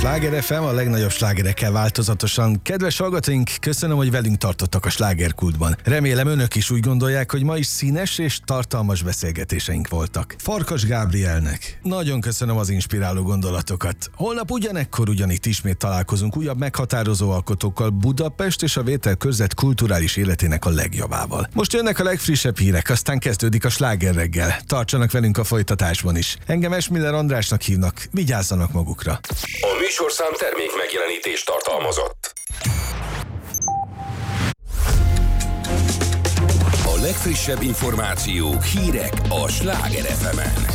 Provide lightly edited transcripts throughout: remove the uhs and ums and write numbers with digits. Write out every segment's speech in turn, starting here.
Sláger FM, a legnagyobb slágerekkel változatosan. Kedves hallgatóink, köszönöm, hogy velünk tartottak a slágerkultban. Remélem önök is úgy gondolják, hogy ma is színes és tartalmas beszélgetéseink voltak. Farkas Gábrielnek nagyon köszönöm az inspiráló gondolatokat. Holnap ugyanekkor ugyanitt ismét találkozunk újabb meghatározó alkotókkal, Budapest és a Vételkörzet kulturális életének a legjobbával. Most jönnek a legfrissebb hírek, aztán kezdődik a Sláger reggel. Tartsanak velünk a folytatásban is. Engem Esmiller Andrásnak hívnak, vigyázzanak magukra. A műsorszám termék megjelenítést tartalmazott. A legfrissebb információk, hírek a Sláger FM-en.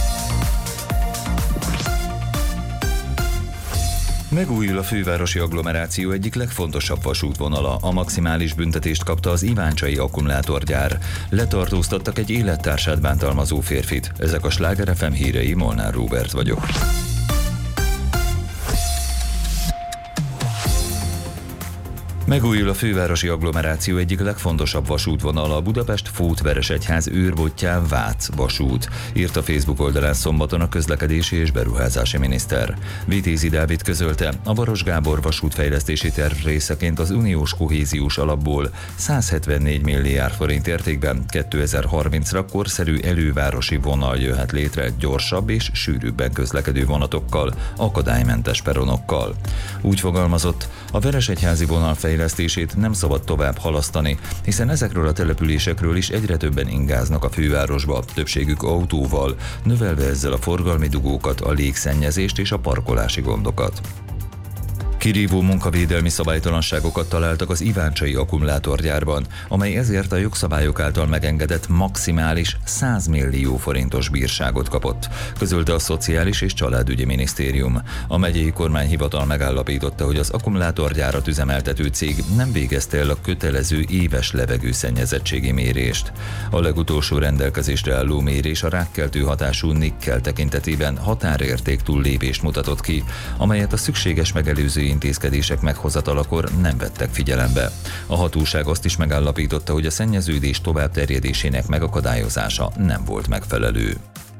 Megújul a fővárosi agglomeráció egyik legfontosabb vasútvonala. A maximális büntetést kapta az iváncsai akkumulátorgyár. Letartóztattak egy élettársát bántalmazó férfit. Ezek a Sláger FM hírei, Molnár Róbert vagyok. Megújul a fővárosi agglomeráció egyik legfontosabb vasútvonala, a Budapest-Fót-Veresegyház őrbottyán Vác vasút, írt a Facebook oldalán szombaton a közlekedési és beruházási miniszter. Vitézi Dávid közölte, a Baross Gábor vasútfejlesztési terv részeként az uniós kohéziós alapból 174 milliárd forint értékben 2030-ra korszerű elővárosi vonal jöhet létre gyorsabb és sűrűbben közlekedő vonatokkal, akadálymentes peronokkal. Úgy fogalmazott, a Veresegyházi vonal fejlesztését nem szabad tovább halasztani, hiszen ezekről a településekről is egyre többen ingáznak a fővárosba, többségük autóval, növelve ezzel a forgalmi dugókat, a légszennyezést és a parkolási gondokat. Kirívó munkavédelmi szabálytalanságokat találtak az iváncsai akkumulátorgyárban, amely ezért a jogszabályok által megengedett maximális 100 millió forintos bírságot kapott, közölte a Szociális és Családügyi Minisztérium. A megyei kormányhivatal megállapította, hogy az akkumulátorgyárat üzemeltető cég nem végezte el a kötelező éves levegőszennyezettségi mérést. A legutolsó rendelkezésre álló mérés a rákkeltő hatású nikkel tekintetében határérték túllépést mutatott ki, amelyet a szükséges megelőző intézkedések meghozatalakor nem vettek figyelembe. A hatóság azt is megállapította, hogy a szennyeződés továbbterjedésének megakadályozása nem volt megfelelő.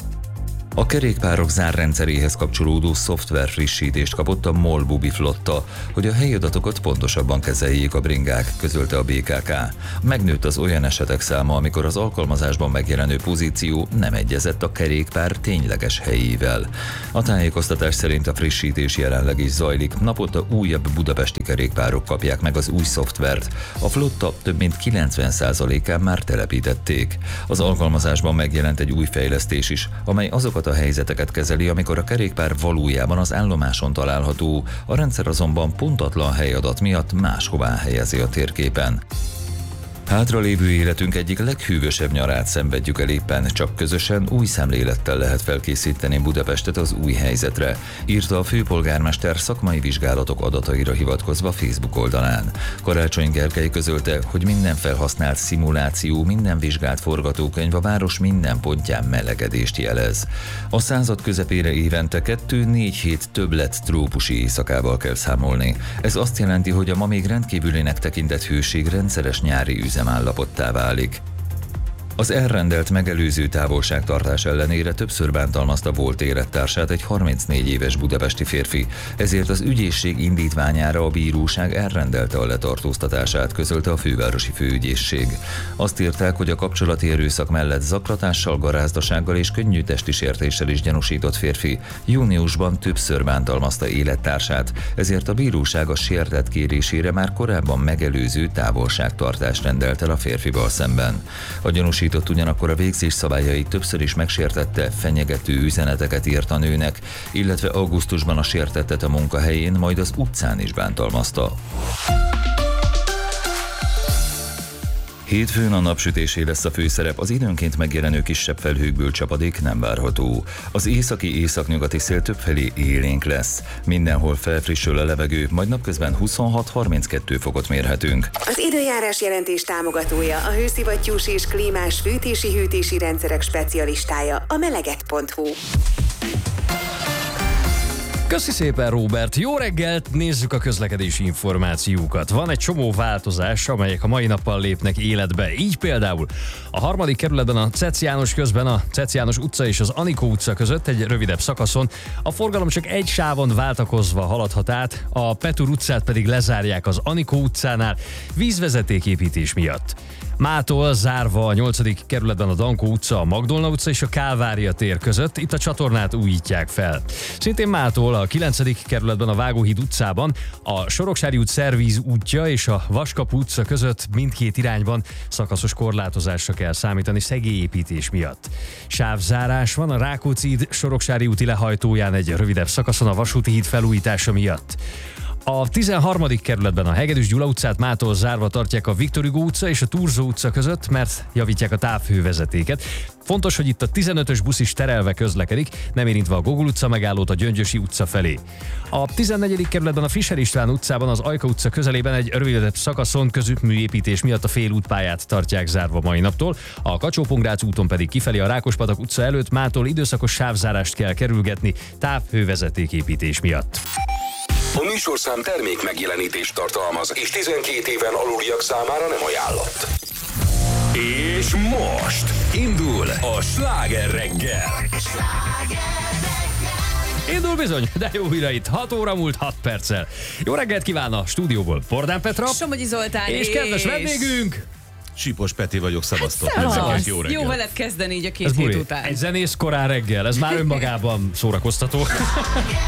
A kerékpárok zárrendszeréhez kapcsolódó szoftver frissítést kapott a MOL Bubi flotta, hogy a helyi adatokat pontosabban kezeljék a bringák, közölte a BKK. Megnőtt az olyan esetek száma, amikor az alkalmazásban megjelenő pozíció nem egyezett a kerékpár tényleges helyével. A tájékoztatás szerint a frissítés jelenleg is zajlik, naponta újabb budapesti kerékpárok kapják meg az új szoftvert. A flotta több mint 90%-án már telepítették. Az alkalmazásban megjelent egy új fejlesztés is, amely azokat a helyzeteket kezeli, amikor a kerékpár valójában az állomáson található, a rendszer azonban pontatlan helyadat miatt máshová helyezi a térképen. Hátralévő életünk egyik leghűvösebb nyarát szenvedjük el éppen, csak közösen új szemlélettel lehet felkészíteni Budapestet az új helyzetre, írta a főpolgármester szakmai vizsgálatok adataira hivatkozva Facebook oldalán. Karácsony Gergely közölte, hogy minden felhasznált szimuláció, minden vizsgált forgatókönyv a város minden pontján melegedést jelez. A század közepére évente 2-4 hét többlet trópusi éjszakával kell számolni. Ez azt jelenti, hogy a ma még rendkívülinek tekintett hőség rendszeres nyári üzemállapottá válik. Az elrendelt megelőző távolságtartás ellenére többször bántalmazta volt élettársát egy 34 éves budapesti férfi, ezért az ügyészség indítványára a bíróság elrendelte a letartóztatását, közölte a fővárosi főügyészség. Azt írták, hogy a kapcsolati erőszak mellett zaklatással, garázdasággal és könnyű testi sértéssel is gyanúsított férfi júniusban többször bántalmazta élettársát, ezért a bíróság a sértett kérésére már korábban megelőző távolságtartást rendelt el a férfival szemben. A gyanúsított ugyanakkor a végzés szabályait többször is megsértette, fenyegető üzeneteket írt a nőnek, illetve augusztusban a sértettet a munkahelyén, majd az utcán is bántalmazta. Hétfőn a napsütésé lesz a főszerep, az időnként megjelenő kisebb felhőkből csapadék nem várható. Az északi északnyugati szél többfelé élénk lesz. Mindenhol felfrissül a levegő, majd napközben 26-32 fokot mérhetünk. Az időjárás jelentés támogatója, a hőszivattyús és klímás fűtési-hűtési rendszerek specialistája, a meleget.hu. Köszi szépen, Róbert. Jó reggelt, nézzük a közlekedési információkat. Van egy csomó változás, amelyek a mai nappal lépnek életbe. Így például a 3. kerületben a Cec János közben a Cec János utca és az Anikó utca között egy rövidebb szakaszon a forgalom csak egy sávon váltakozva haladhat át, a Petur utcát pedig lezárják az Anikó utcánál vízvezetéképítés miatt. Mától zárva a 8. kerületben a Dankó utca, a Magdolna utca és a Kálvária tér között, itt a csatornát újítják fel. Szintén mától a 9. kerületben a Vágóhíd utcában, a Soroksári út Szervíz útja és a Vaskapu utca között mindkét irányban szakaszos korlátozásra kell számítani szegélyépítés miatt. Sávzárás van a Rákóczi híd Soroksári úti lehajtóján egy rövidebb szakaszon a Vasúti híd felújítása miatt. A 13. kerületben a Hegedűs Gyula utcát mától zárva tartják a Viktor Hugo utca és a Turzó utca között, mert javítják a távhővezetéket. Fontos, hogy itt a 15-ös busz is terelve közlekedik, nem érintve a Gogol utca megállót a Gyöngyösi utca felé. A 14. kerületben a Fischer István utcában az Ajka utca közelében egy rövidebb szakaszon középműépítés miatt a félútpályát tartják zárva mai naptól, a Kacsó-Pongrác úton pedig kifelé a Rákospatak utca előtt mától időszakos sávzárást kell kerülgetni távhővezetéképítés miatt. A műsorszám termék megjelenítést tartalmaz, és 12 éven aluliak számára nem ajánlott. És most indul a Sláger reggel. Indul bizony, de jó híre itt. 6 óra múlt 6 perccel. Jó reggelt kíván a stúdióból Bordán Petra. Somogyi Zoltán és kedves vendégünk. Sipos Peti vagyok, szevasztok. Jó veled kezdeni így a két hét után. Egy zenész korán reggel, ez már önmagában szórakoztató.